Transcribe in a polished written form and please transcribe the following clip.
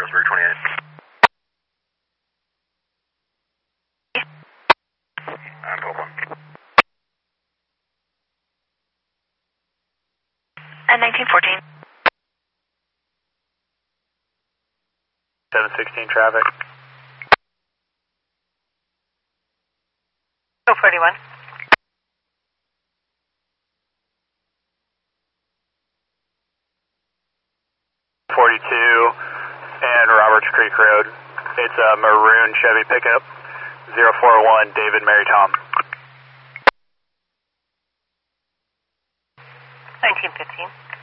Ellsberg 28. I'm Popa. At 1914. 716 traffic. 41. And Roberts Creek Road. It's a maroon Chevy pickup. 041 David Mary Tom. 1915.